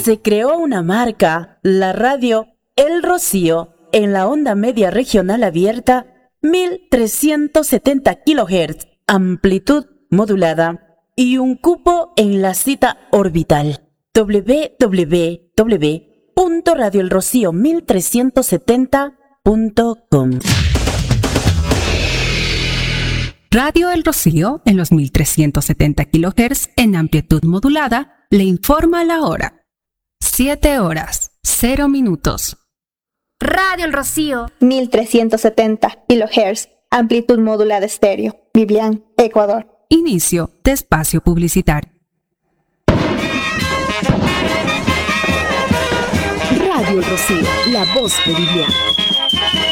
se creó una marca, la radio El Rocío, en la onda media regional abierta, 1370 kHz, amplitud modulada, y un cupo en la cita orbital www.radioelrocío1370.com. Radio El Rocío, en los 1370 kHz en amplitud modulada, le informa la hora. 7:00. Radio El Rocío, 1370 kHz, amplitud modulada estéreo, Biblián, Ecuador. Inicio de espacio publicitario. Radio El Rocío, la voz de Biblián.